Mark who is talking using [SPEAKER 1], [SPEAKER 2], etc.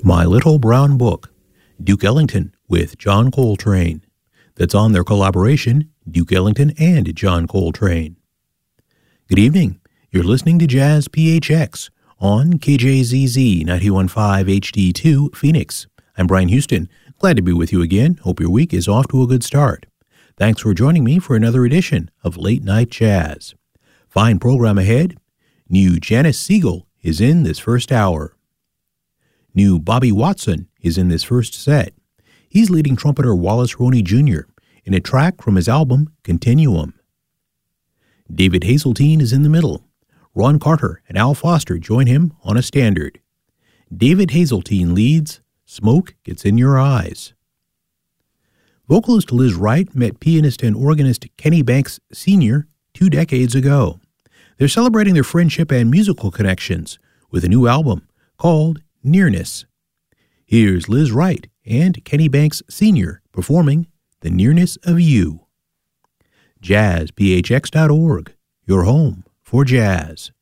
[SPEAKER 1] My Little Brown Book, Duke Ellington with John Coltrane. That's on their collaboration, Duke Ellington and John Coltrane. Good evening. You're listening to Jazz PHX on KJZZ 91.5 HD2 Phoenix. I'm Brian Houston. Glad to be with you again. Hope your week is off to a good start. Thanks for joining me for another edition of Late Night Jazz. Fine program ahead. New Janice Siegel is in this first hour. New Bobby Watson is in this first set. He's leading trumpeter Wallace Roney Jr. in a track from his album Continuum. David Hazeltine is in the middle. Ron Carter and Al Foster join him on a standard. David Hazeltine leads Smoke Gets in Your Eyes. Vocalist Liz Wright met pianist and organist Kenny Banks Sr. 2 decades ago. They're celebrating their friendship and musical connections with a new album called Nearness. Here's Liz Wright and Kenny Banks Sr. performing The Nearness of You. JazzPHX.org, your home for jazz.